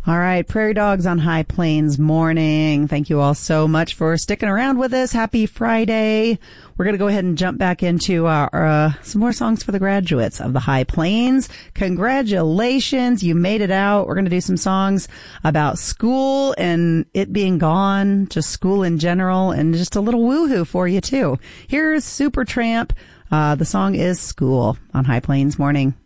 All right, Prairie Dogs on High Plains Morning. Thank you all so much for sticking around with us. Happy Friday. We're going to go ahead and jump back into our some more songs for the graduates of the High Plains. Congratulations, you made it out. We're going to do some songs about school and it being gone, just school in general, and just a little woohoo for you too. Here's Supertramp. The song is School on High Plains Morning.